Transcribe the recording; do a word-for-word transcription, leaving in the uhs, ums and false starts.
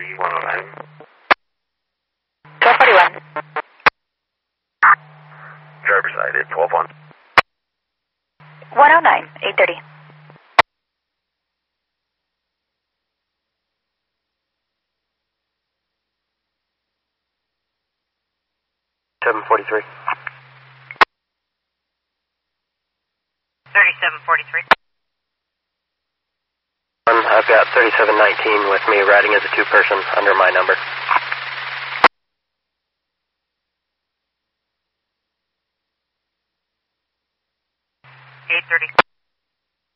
three one oh nine. twelve forty-one. Driver's side at twelve one. one oh nine, eight thirty. seven forty-three. thirty-seven forty-three. I've got thirty-seven nineteen with me riding as a two-person under my number.